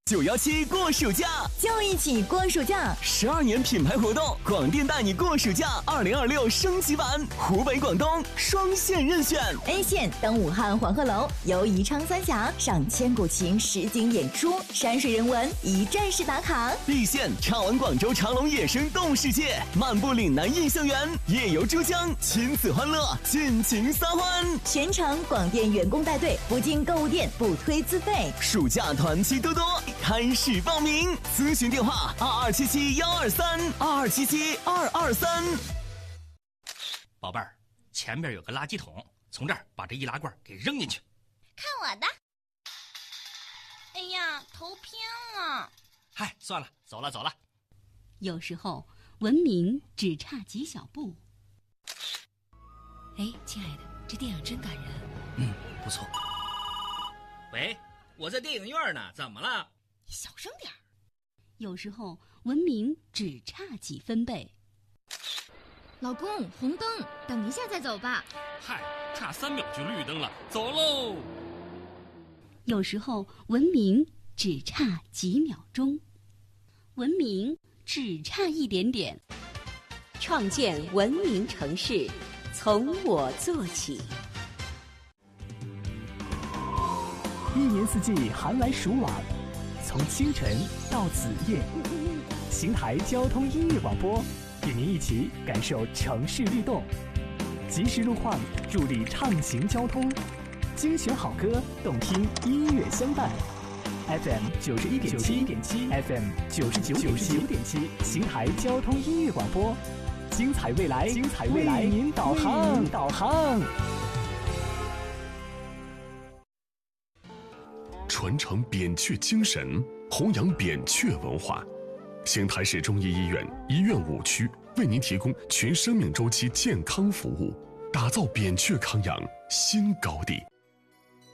917过暑假， 就一起过暑假 ！12年品牌活动，广电带你过暑假2026升级版，湖北、广东双线任选。 A 线登武汉黄鹤楼，游宜昌三峡，上千古情实景演出，山水人文一站式打卡。 B 线畅玩广州长隆野生动物世界，漫步岭南印象园，夜游珠江，亲子欢乐，尽情撒欢。 全程广电员工带队，不进购物店，不推资费。 暑假团期多多，开始报名，咨询电话2277-123，2277-223。 宝贝儿，前边有个垃圾桶，从这儿把这易拉罐给扔进去。 看我的！哎呀，头偏了。 嗨，算了，走了。 有时候文明只差几小步。 哎，亲爱的，这电影真感人。 不错。 喂，我在电影院呢，怎么了？ 你小声点。 有时候文明只差几分贝。 老公，红灯，等一下再走吧。 嗨，差3秒就绿灯了，走喽。 有时候文明只差几秒钟，文明只差一点点。 创建文明城市，从我做起。 一年四季寒来暑往，从清晨到子夜，邢台交通音乐广播与您一起感受城市律动，及时路况助力畅行交通，精选好歌，动听音乐相伴。FM 91.7 FM 99.7，邢台交通音乐广播，精彩未来，为您导航。 传承扁鹊精神，弘扬扁鹊文化。邢台市中医医院医院5区为您提供全生命周期健康服务，打造扁鹊康养新高地。